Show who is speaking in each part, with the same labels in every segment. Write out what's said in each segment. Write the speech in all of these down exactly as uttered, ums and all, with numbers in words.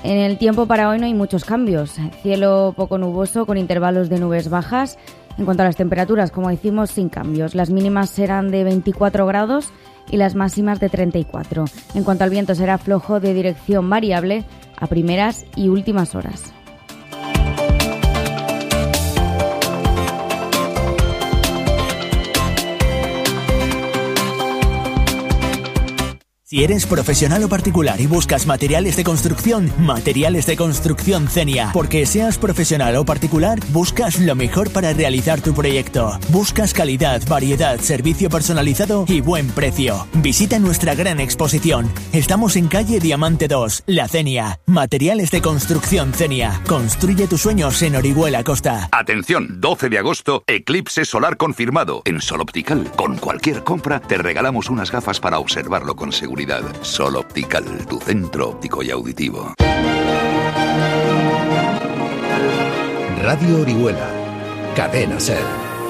Speaker 1: En el tiempo para hoy no hay muchos cambios. Cielo poco nuboso con intervalos de nubes bajas. En cuanto a las temperaturas, como decimos, sin cambios. Las mínimas serán de veinticuatro grados y las máximas de treinta y cuatro. En cuanto al viento, será flojo de dirección variable a primeras y últimas horas.
Speaker 2: Si eres profesional o particular y buscas materiales de construcción, Materiales de Construcción Cenia. Porque seas profesional o particular, buscas lo mejor para realizar tu proyecto. Buscas calidad, variedad, servicio personalizado y buen precio. Visita nuestra gran exposición. Estamos en calle Diamante dos, La Cenia. Materiales de Construcción Cenia. Construye tus sueños en Orihuela Costa.
Speaker 3: Atención, doce de agosto, eclipse solar confirmado. En Sol Optical, con cualquier compra, te regalamos unas gafas para observarlo con seguridad. Sol Optical, tu centro óptico y auditivo.
Speaker 4: Radio Orihuela, Cadena Ser.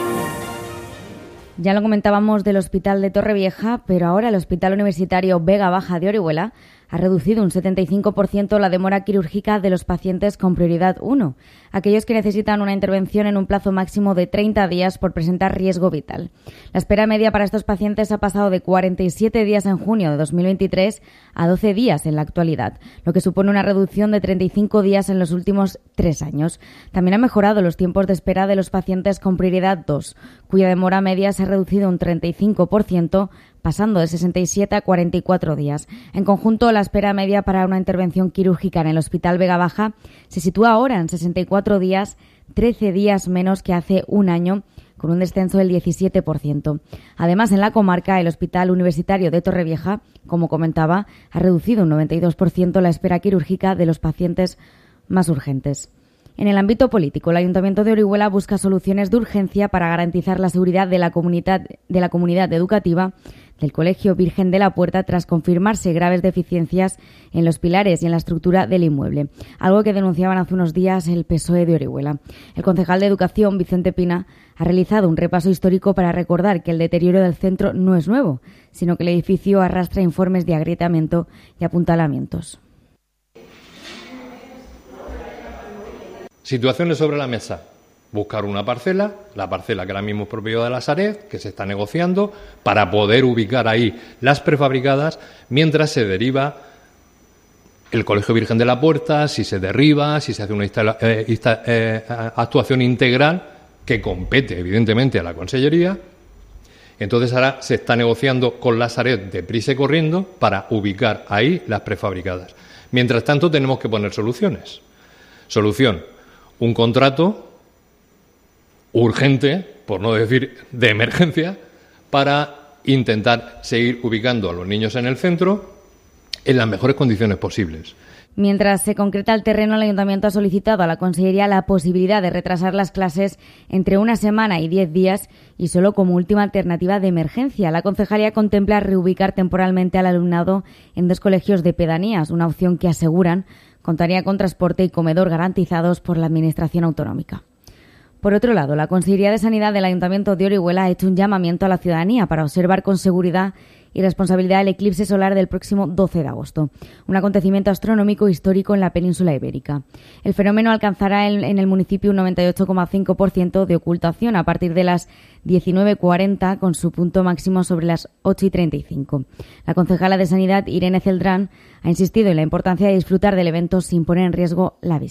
Speaker 1: Ya lo comentábamos del Hospital de Torrevieja, pero ahora el Hospital Universitario Vega Baja de Orihuela ha reducido un setenta y cinco por ciento la demora quirúrgica de los pacientes con prioridad uno, aquellos que necesitan una intervención en un plazo máximo de treinta días por presentar riesgo vital. La espera media para estos pacientes ha pasado de cuarenta y siete días en junio de dos mil veintitrés a doce días en la actualidad, lo que supone una reducción de treinta y cinco días en los últimos tres años. También han mejorado los tiempos de espera de los pacientes con prioridad dos, cuya demora media se ha reducido un treinta y cinco por ciento, pasando de sesenta y siete a cuarenta y cuatro días. En conjunto, la espera media para una intervención quirúrgica en el Hospital Vega Baja se sitúa ahora en sesenta y cuatro días, trece días menos que hace un año, con un descenso del diecisiete por ciento. Además, en la comarca, el Hospital Universitario de Torrevieja, como comentaba, ha reducido un noventa y dos por ciento la espera quirúrgica de los pacientes más urgentes. En el ámbito político, el Ayuntamiento de Orihuela busca soluciones de urgencia para garantizar la seguridad de la comunidad, de la comunidad educativa del Colegio Virgen de la Puerta tras confirmarse graves deficiencias en los pilares y en la estructura del inmueble, algo que denunciaban hace unos días el P S O E de Orihuela. El concejal de Educación, Vicente Pina, ha realizado un repaso histórico para recordar que el deterioro del centro no es nuevo, sino que el edificio arrastra informes de agrietamiento y apuntalamientos.
Speaker 5: Situaciones sobre la mesa. Buscar una parcela, la parcela que ahora mismo es propiedad de la Sareb, que se está negociando, para poder ubicar ahí las prefabricadas, mientras se deriva el Colegio Virgen de la Puerta, si se derriba, si se hace una instala, eh, insta, eh, actuación integral que compete, evidentemente, a la Consellería. Entonces ahora se está negociando con la Sareb deprisa y corriendo para ubicar ahí las prefabricadas. Mientras tanto, tenemos que poner soluciones. Solución, un contrato urgente, por no decir de emergencia, para intentar seguir ubicando a los niños en el centro en las mejores condiciones posibles.
Speaker 1: Mientras se concreta el terreno, el Ayuntamiento ha solicitado a la Consellería la posibilidad de retrasar las clases entre una semana y diez días y solo como última alternativa de emergencia. La Concejalía contempla reubicar temporalmente al alumnado en dos colegios de pedanías, una opción que aseguran contaría con transporte y comedor garantizados por la Administración autonómica. Por otro lado, la Consellería de Sanidad del Ayuntamiento de Orihuela ha hecho un llamamiento a la ciudadanía para observar con seguridad y responsabilidad el eclipse solar del próximo doce de agosto, un acontecimiento astronómico histórico en la península ibérica. El fenómeno alcanzará en, en el municipio un noventa y ocho coma cinco por ciento de ocultación a partir de las diecinueve cuarenta, con su punto máximo sobre las ocho y treinta y cinco. La concejala de Sanidad, Irene Celdrán, ha insistido en la importancia de disfrutar del evento sin poner en riesgo la vista.